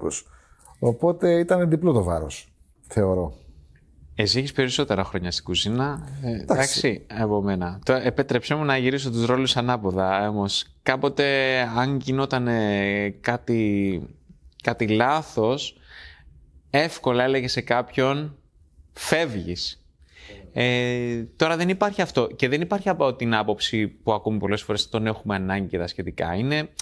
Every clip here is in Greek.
άλλους. Οπότε ήταν διπλό το βάρος, θεωρώ. Εσύ έχεις περισσότερα χρόνια στην κουζίνα. Εντάξει, από μένα. Επέτρεψέ μου να γυρίσω τους ρόλους ανάποδα. Όμως, κάποτε, αν γινόταν κάτι λάθος, εύκολα έλεγε σε κάποιον φεύγεις. Τώρα δεν υπάρχει αυτό. Και δεν υπάρχει από την άποψη που ακούμε πολλές φορές τον έχουμε ανάγκη και τα σχετικά.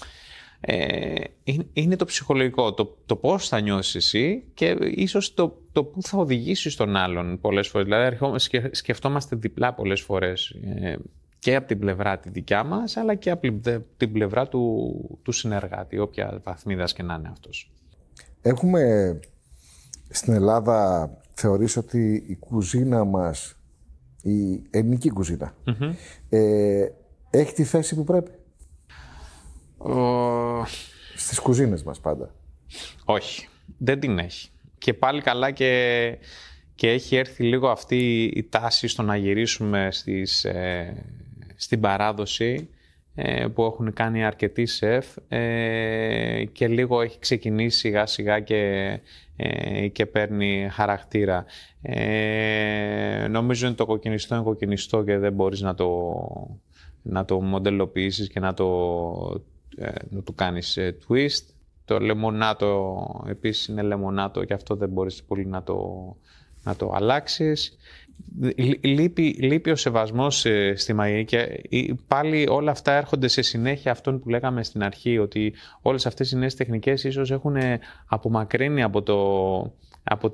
Είναι το ψυχολογικό, το πώς θα νιώσεις εσύ και ίσως το που θα οδηγήσεις τον άλλον πολλές φορές. Δηλαδή σκεφτόμαστε διπλά πολλές φορές και από την πλευρά τη δικιά μας αλλά και από την πλευρά του συνεργάτη, όποια βαθμίδας και να είναι αυτός. Έχουμε στην Ελλάδα θεωρήσει ότι η κουζίνα μας, η ελληνική κουζίνα, έχει τη θέση που πρέπει. Στις κουζίνες μας πάντα. Όχι, δεν την έχει. Και πάλι καλά και έχει έρθει λίγο αυτή η τάση στο να γυρίσουμε στην παράδοση που έχουν κάνει αρκετοί σεφ και λίγο έχει ξεκινήσει σιγά σιγά και παίρνει χαρακτήρα. Νομίζω είναι το κοκκινιστό και δεν μπορείς να το μοντελοποιήσεις και να του κάνεις twist. Το λεμονάτο επίσης είναι λεμονάτο και αυτό δεν μπορείς πολύ να το αλλάξεις. Λείπει ο σεβασμός στη μαγειρική και πάλι όλα αυτά έρχονται σε συνέχεια αυτών που λέγαμε στην αρχή, ότι όλες αυτές οι νέες τεχνικές ίσως έχουν απομακρύνει από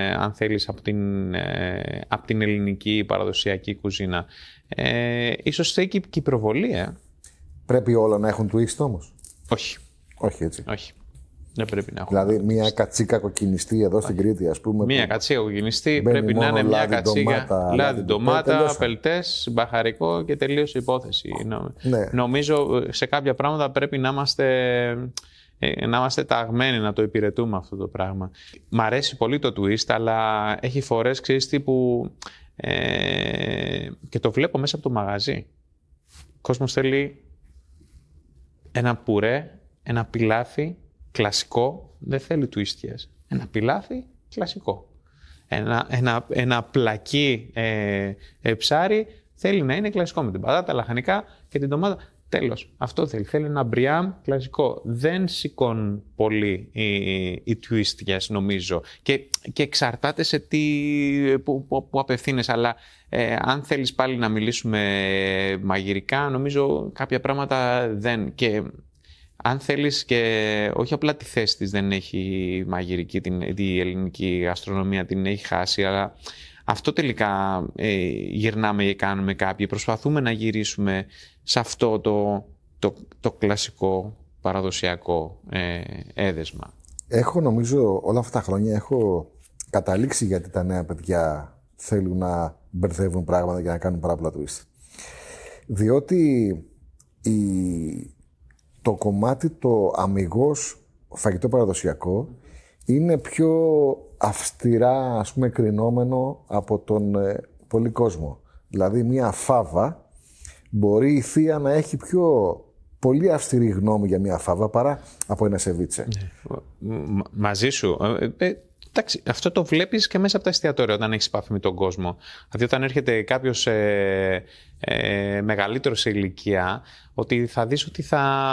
την ελληνική παραδοσιακή κουζίνα. Ίσως φταίει και η προβολή. Πρέπει όλα να έχουν twist όμως. Όχι. Όχι έτσι. Όχι. Δεν πρέπει να έχουν. Δηλαδή, μια κατσίκα κοκκινιστή εδώ στην Κρήτη, ας πούμε. Μια κατσίκα κοκκινιστή πρέπει να είναι μια κατσίκα. Λάδι, ντομάτα, πελτές, μπαχαρικό και τελείωσε η υπόθεση. Ναι. Νομίζω σε κάποια πράγματα πρέπει να είμαστε ταγμένοι να το υπηρετούμε αυτό το πράγμα. Μ' αρέσει πολύ το twist, αλλά έχει φορές, ξέρεις τι, που και το βλέπω μέσα από το μαγαζί. Ο κόσμος θέλει ένα πουρέ, ένα πιλάφι κλασικό, δεν θέλει twistιες. Ένα πιλάφι κλασικό. Ένα πλακί ψάρι θέλει να είναι κλασικό με την πατάτα, λαχανικά και την ντομάτα. Τέλος. Αυτό θέλει. Θέλει ένα μπριάμ κλασικό. Δεν σηκώνουν πολύ οι twistιες, νομίζω. Και εξαρτάται σε που απευθύνεσαι. Αλλά αν θέλεις πάλι να μιλήσουμε μαγειρικά, νομίζω κάποια πράγματα δεν. Και αν θέλεις και όχι απλά τη θέση της δεν έχει η μαγειρική, η ελληνική γαστρονομία την έχει χάσει, αλλά αυτό τελικά γυρνάμε και κάνουμε κάποιοι. Προσπαθούμε να γυρίσουμε σε αυτό το κλασικό παραδοσιακό έδεσμα. Νομίζω όλα αυτά τα χρόνια έχω καταλήξει γιατί τα νέα παιδιά θέλουν να μπερδεύουν πράγματα και να κάνουν πάρα πολλά twist. Διότι το κομμάτι το αμιγώς φαγητό παραδοσιακό είναι πιο αυστηρά, ας πούμε, κρινόμενο από τον πολύ κόσμο. Δηλαδή, μια φάβα μπορεί η θεία να έχει πολύ αυστηρή γνώμη για μια φάβα παρά από ένα σεβίτσε. Μαζί σου. Εντάξει, αυτό το βλέπεις και μέσα από τα εστιατόρια όταν έχεις επαφή με τον κόσμο. Δηλαδή όταν έρχεται κάποιος μεγαλύτερο σε ηλικία, ότι θα δεις ότι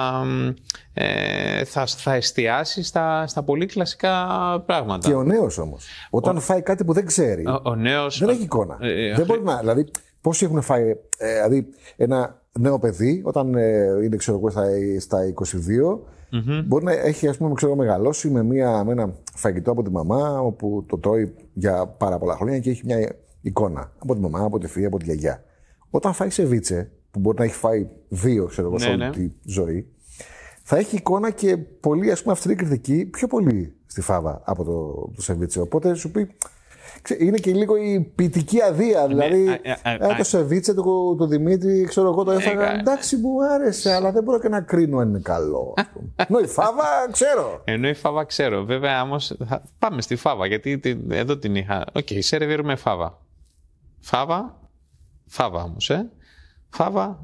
θα εστιάσει στα πολύ κλασικά πράγματα. Και ο νέος όμως, όταν φάει κάτι που δεν ξέρει, ο νέος, δεν έχει εικόνα. Δεν μπορεί να, δηλαδή, πόσοι έχουν φάει, δηλαδή ένα νέο παιδί, όταν είναι, ξέρω εγώ, στα 22, μπορεί να έχει, ας πούμε, μεγαλώσει με ένα φαγητό από τη μαμά, όπου το τρώει για πάρα πολλά χρόνια και έχει μια εικόνα από τη μαμά, από τη θεία, από τη γιαγιά. Όταν φάει σεβίτσε, που μπορεί να έχει φάει 2, ξέρω εγώ, σε όλη τη ζωή, θα έχει εικόνα και πολύ, ας πούμε, αυστηρή κριτική, πιο πολύ στη φάβα από το σεβίτσε. Οπότε σου πει, είναι και λίγο η ποιητική αδεία. Δηλαδή, το σεβίτσε του Δημήτρη, ξέρω εγώ, το έφαγα. Εντάξει, μου άρεσε, αλλά δεν μπορώ και να κρίνω αν είναι καλό. Ενώ η φάβα ξέρω. Βέβαια, όμως, πάμε στη φάβα, γιατί εδώ την είχα. Οκ, σερβίρουμε φάβα. Φάβα όμως, Φάβα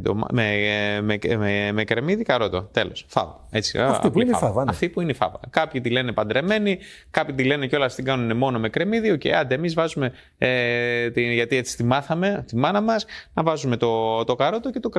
με κρεμμύδι, καρότο. Τέλος. Φάβα. Έτσι, αυτή που είναι η φάβα. Ναι. Αυτή που είναι η φάβα. Κάποιοι τη λένε παντρεμένη, κάποιοι τη λένε κιόλας την κάνουν μόνο με κρεμμύδι. Και άντε, εμείς βάζουμε, γιατί έτσι τη μάθαμε, τη μάνα μας, να βάζουμε το καρότο και το κρεμμύδι.